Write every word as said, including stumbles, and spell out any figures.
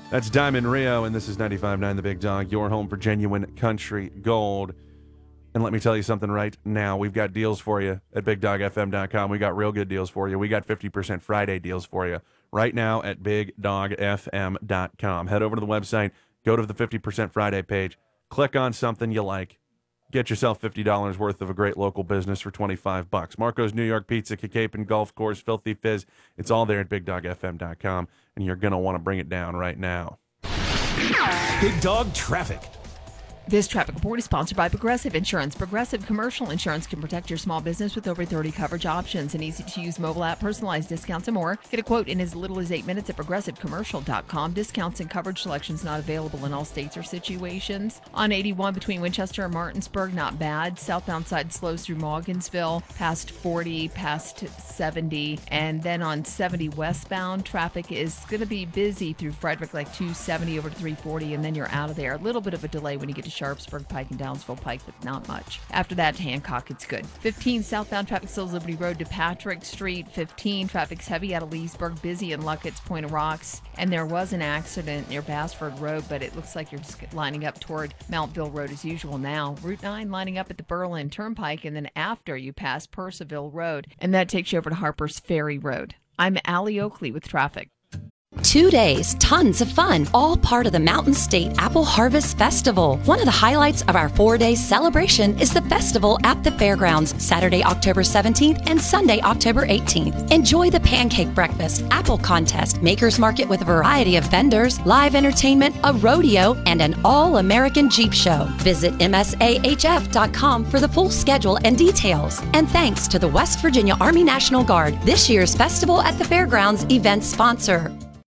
That's Diamond Rio, and this is ninety-five point nine The Big Dog, your home for genuine country gold. And let me tell you something right now. We've got deals for you at big dog f m dot com. We got real good deals for you. We got fifty percent Friday deals for you right now at big dog f m dot com. Head over to the website, go to the fifty percent Friday page, click on something you like, get yourself fifty dollars worth of a great local business for twenty-five bucks. Marco's New York Pizza, Cacapen Golf Course, Filthy Fizz. It's all there at big dog f m dot com, and you're going to want to bring it down right now. Big Dog Traffic. This traffic report is sponsored by Progressive Insurance. Progressive Commercial Insurance can protect your small business with over thirty coverage options, an easy-to-use mobile app, personalized discounts, and more. Get a quote in as little as eight minutes at progressive commercial dot com. Discounts and coverage selections not available in all states or situations. On eighty-one between Winchester and Martinsburg, not bad. Southbound side slows through Morgansville, past forty, past seventy. And then on seventy westbound, traffic is going to be busy through Frederick, like two seventy over to three forty, and then you're out of there. A little bit of a delay when you get to Sharpsburg Pike and Downsville Pike, but not much. After that, to Hancock, it's good. fifteen southbound traffic slows Liberty Road to Patrick Street. fifteen traffic's heavy out of Leesburg, busy in Luckett's, Point of Rocks. And there was an accident near Bassford Road, but it looks like you're just lining up toward Mountville Road as usual now. Route nine lining up at the Berlin Turnpike, and then after you pass Percival Road, and that takes you over to Harper's Ferry Road. I'm Allie Oakley with traffic. Two days, tons of fun, all part of the Mountain State Apple Harvest Festival. One of the highlights of our four-day celebration is the festival at the fairgrounds, Saturday, October seventeenth and Sunday, October eighteenth. Enjoy the pancake breakfast, apple contest, maker's market with a variety of vendors, live entertainment, a rodeo, and an all-American Jeep show. Visit M S A H F dot com for the full schedule and details. And thanks to the West Virginia Army National Guard, this year's Festival at the Fairgrounds event sponsor.